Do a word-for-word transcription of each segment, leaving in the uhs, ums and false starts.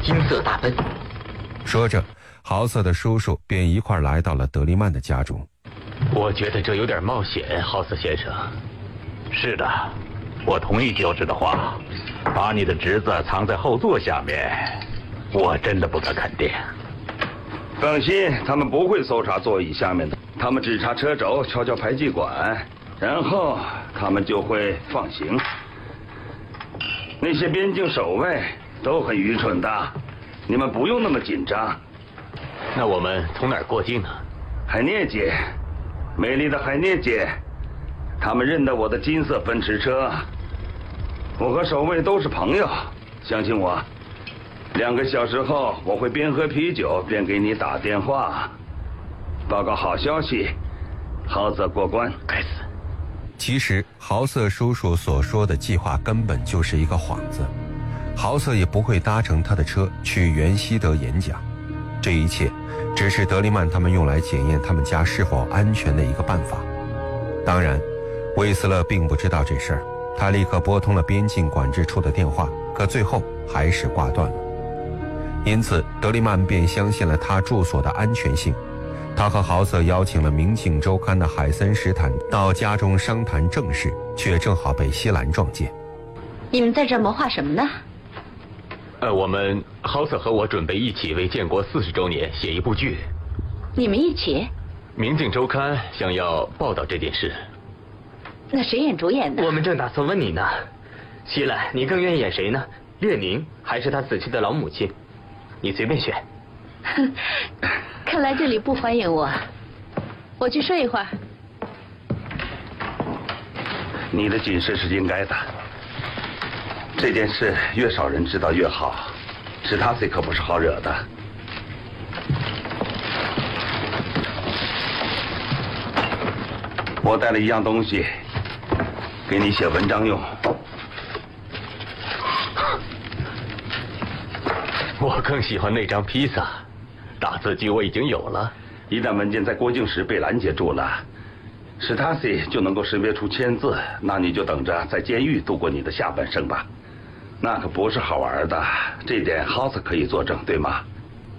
金色大奔。 说着，豪瑟的叔叔便一块来到了德利曼的家中。 我觉得这有点冒险，豪瑟先生。 是的，我同意乔治的话，把你的侄子藏在后座下面，我真的不敢肯定。 放心，他们不会搜查座椅下面的，他们只查车轴，瞧瞧排气管，然后他们就会放行。那些边境守卫都很愚蠢的，你们不用那么紧张。 那我们从哪儿过境呢？ 海涅街，美丽的海涅街，他们认得我的金色奔驰车。我和守卫都是朋友，相信我。两个小时后，我会边喝啤酒边给你打电话，报告好消息，豪瑟过关。 该死！ 其实豪瑟叔叔所说的计划根本就是一个幌子，豪瑟也不会搭乘他的车去元希德演讲。这一切只是德利曼他们用来检验他们家是否安全的一个办法。当然，魏斯勒并不知道这事儿，他立刻拨通了边境管制处的电话，可最后还是挂断了。因此德利曼便相信了他住所的安全性。他和豪瑟邀请了《明镜周刊》的海森史坦到家中商谈正事，却正好被西兰撞见。 你们在这儿谋划什么呢？ 呃，我们豪瑟和我准备一起为建国四十周年写一部剧。 你们一起？ 《明镜周刊》想要报道这件事。 那谁演主演呢？ 我们正打算问你呢。希兰，你更愿意演谁呢？列宁还是他死去的老母亲？你随便选。 看来这里不欢迎我，我去睡一会儿。 你的谨慎是应该的，这件事越少人知道越好。史塔西可不是好惹的。我带了一样东西，给你写文章用。 我更喜欢那张披萨，打字机我已经有了。 一旦文件在过境时被拦截住了，史塔西就能够识别出签字，那你就等着在监狱度过你的下半生吧。那可不是好玩的，这点豪斯可以作证，对吗？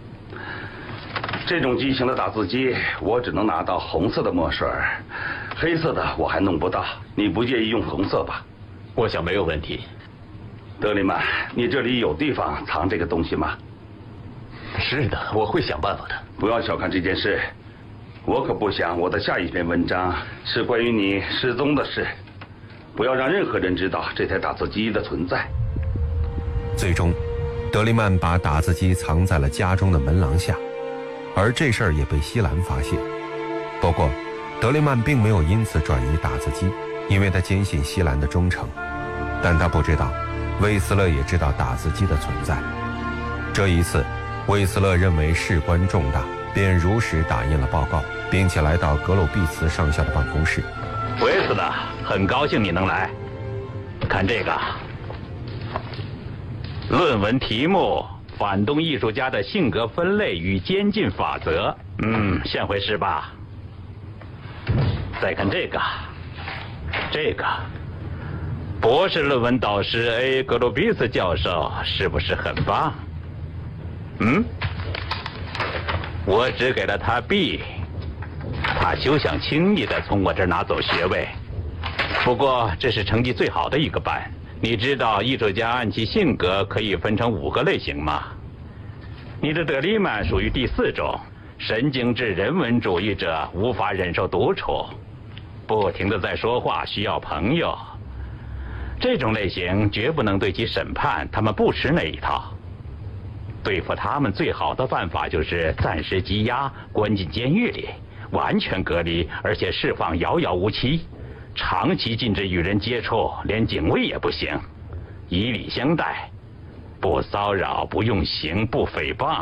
这种机型的打字机，我只能拿到红色的墨水，黑色的我还弄不到。你不介意用红色吧？ 我想没有问题。 德利曼，你这里有地方藏这个东西吗？ 是的，我会想办法的。 不要小看这件事，我可不想我的下一篇文章是关于你失踪的事。不要让任何人知道这台打字机的存在。 最终，德利曼把打字机藏在了家中的门廊下，而这事儿也被西兰发现。不过，德利曼并没有因此转移打字机，因为他坚信西兰的忠诚。但他不知道，魏斯勒也知道打字机的存在。这一次，魏斯勒认为事关重大，便如实打印了报告，并且来到格鲁毕茨上校的办公室。 维斯勒，很高兴你能来。看这个，论文题目：反动艺术家的性格分类与监禁法则。嗯，现回事吧。再看这个，这个。博士论文导师 A. 格鲁比斯教授是不是很棒？嗯，我只给了他 B， 他休想轻易的从我这儿拿走学位。不过这是成绩最好的一个班。你知道艺术家按其性格可以分成五个类型吗？你的德利曼属于第四种，神经质人文主义者，无法忍受独处，不停的在说话，需要朋友。这种类型绝不能对其审判，他们不吃那一套。对付他们最好的办法就是暂时羁押，关进监狱里，完全隔离，而且释放遥遥无期，长期禁止与人接触，连警卫也不行，以礼相待，不骚扰，不用刑，不诽谤。